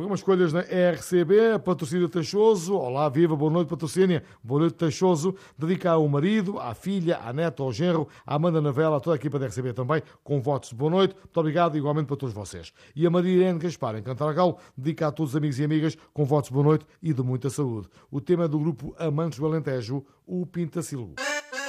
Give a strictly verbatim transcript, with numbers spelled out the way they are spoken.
Programa Escolhas na R C B, Patrocínio Tachoso. Olá, viva, boa noite, Patrocínio. Boa noite, Tachoso. Dedica ao marido, à filha, à neta, ao genro, à Amanda Navela, a toda a equipa da R C B também, com votos de boa noite. Muito obrigado, igualmente para todos vocês. E a Maria Irene Gaspar, em Cantaragalo, dedica a todos os amigos e amigas, com votos de boa noite e de muita saúde. O tema é do grupo Amantes do Alentejo, o Pintacilgo.